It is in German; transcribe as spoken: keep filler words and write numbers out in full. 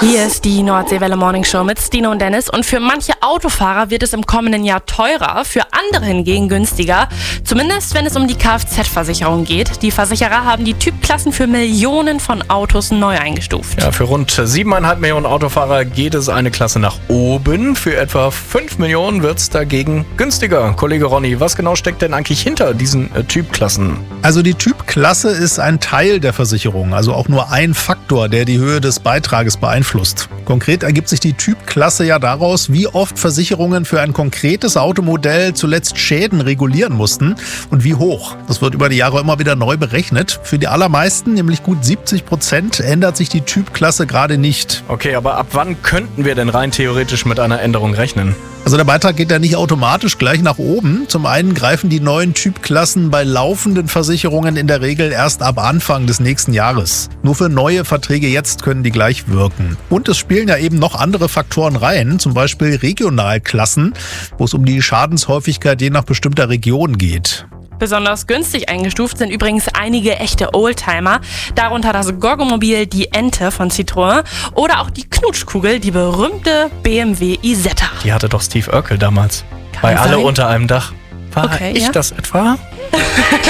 Hier ist die Nordseewelle Morning Show mit Stine und Dennis. Und für manche Autofahrer wird es im kommenden Jahr teurer, für andere hingegen günstiger. Zumindest, wenn es um die Kfz-Versicherung geht. Die Versicherer haben die Typklassen für Millionen von Autos neu eingestuft. Ja, für rund siebeneinhalb Millionen Autofahrer geht es eine Klasse nach oben. Für etwa fünf Millionen wird es dagegen günstiger. Kollege Ronny, was genau steckt denn eigentlich hinter diesen äh, Typklassen? Also die Typklasse ist ein Teil der Versicherung, also auch nur ein Faktor, der die Höhe des Beitrages beeinflusst. Konkret ergibt sich die Typklasse ja daraus, wie oft Versicherungen für ein konkretes Automodell zuletzt Schäden regulieren mussten und wie hoch. Das wird über die Jahre immer wieder neu berechnet. Für die allermeisten, nämlich gut siebzig Prozent, ändert sich die Typklasse gerade nicht. Okay, aber ab wann könnten wir denn rein theoretisch mit einer Änderung rechnen? Also der Beitrag geht ja nicht automatisch gleich nach oben. Zum einen greifen die neuen Typklassen bei laufenden Versicherungen in der Regel erst ab Anfang des nächsten Jahres. Nur für neue Verträge jetzt können die gleich wirken. Und es spielen ja eben noch andere Faktoren rein, zum Beispiel Regionalklassen, wo es um die Schadenshäufigkeit je nach bestimmter Region geht. Besonders günstig eingestuft sind übrigens einige echte Oldtimer, darunter das Goggomobil, die Ente von Citroën oder auch die Knutschkugel, die berühmte B M W Isetta. Die hatte doch Steve Urkel damals. Bei Kann Alle sein. unter einem Dach. War Okay, ich ja. das etwa?